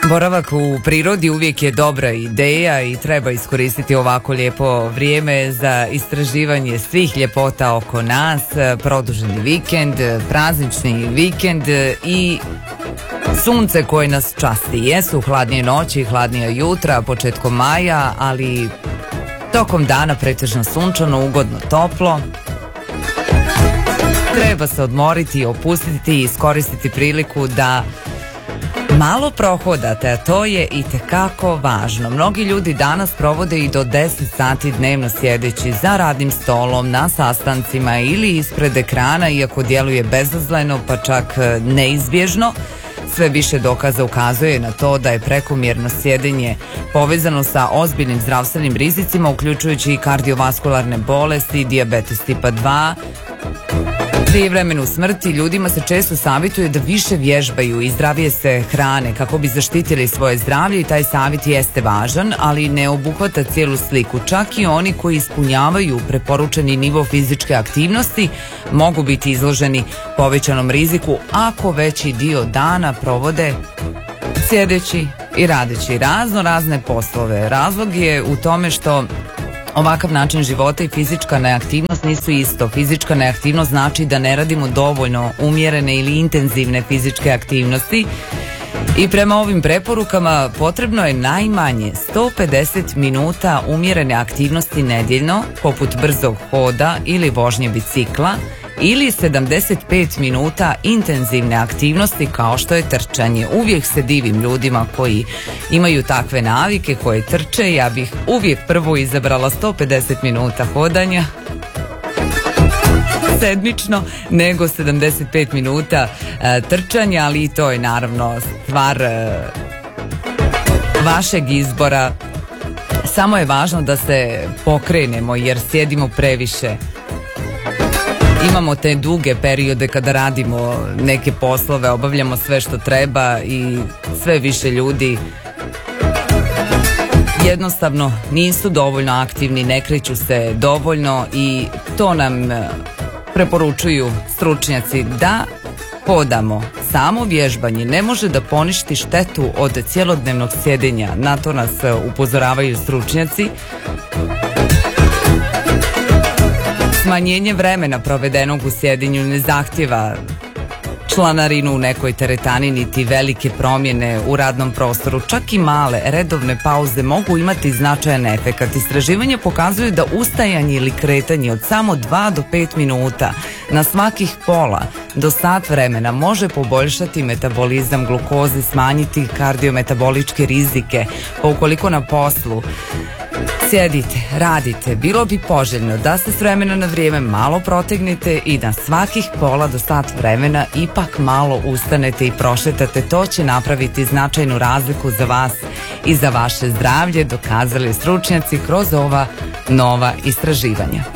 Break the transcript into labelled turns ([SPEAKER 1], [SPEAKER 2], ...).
[SPEAKER 1] Boravak u prirodi uvijek je dobra ideja i treba iskoristiti ovako lijepo vrijeme za istraživanje svih ljepota oko nas, produženi vikend, praznični vikend i sunce koje nas časti. Jesu hladnije noći, hladnija jutra, početkom maja, ali tokom dana pretežno sunčano, ugodno, toplo. Treba se odmoriti, opustiti i iskoristiti priliku da malo prohodate, a to je itekako važno. Mnogi ljudi danas provode i do 10 sati dnevno sjedeći za radnim stolom, na sastancima ili ispred ekrana, iako djeluje bezazleno, pa čak neizbježno. Sve više dokaza ukazuje na to da je prekomjerno sjedenje povezano sa ozbiljnim zdravstvenim rizicima, uključujući i kardiovaskularne bolesti, dijabetes tipa 2, prijevremenu smrti. Ljudima se često savjetuje da više vježbaju i zdravije se hrane kako bi zaštitili svoje zdravlje i taj savjet jeste važan, ali ne obuhvata cijelu sliku. Čak i oni koji ispunjavaju preporučeni nivo fizičke aktivnosti mogu biti izloženi povećanom riziku ako veći dio dana provode sjedeći i radeći razne poslove. Razlog je u tome što ovakav način života i fizička neaktivnost nisu isto. Fizička neaktivnost znači da ne radimo dovoljno umjerene ili intenzivne fizičke aktivnosti i prema ovim preporukama potrebno je najmanje 150 minuta umjerene aktivnosti nedjeljno, poput brzog hoda ili vožnje bicikla, ili 75 minuta intenzivne aktivnosti kao što je trčanje. Uvijek se divim ljudima koji imaju takve navike, koje trče. Ja bih uvijek prvo izabrala 150 minuta hodanja sedmično nego 75 minuta trčanja, ali i to je naravno stvar vašeg izbora. Samo je važno da se pokrenemo jer sjedimo previše. Imamo te duge periode kada radimo neke poslove, obavljamo sve što treba i sve više ljudi jednostavno nisu dovoljno aktivni, ne kreću se dovoljno i to nam preporučuju stručnjaci da hodamo. Samo vježbanje ne može da poništi štetu od cjelodnevnog sjedenja, na to nas upozoravaju stručnjaci. Smanjenje vremena provedenog u sjedinju ne zahtjeva članarinu u nekoj teretani niti velike promjene u radnom prostoru. Čak i male redovne pauze mogu imati značajan efekat. Istraživanje pokazuju da ustajanje ili kretanje od samo 2 do 5 minuta na svakih pola do sat vremena može poboljšati metabolizam glukoze, smanjiti kardiometaboličke rizike. Pa ukoliko na poslu sjedite, radite, bilo bi poželjno da se s vremena na vrijeme malo protegnete i na svakih pola do sat vremena ipak malo ustanete i prošetate. To će napraviti značajnu razliku za vas i za vaše zdravlje, dokazali stručnjaci kroz ova nova istraživanja.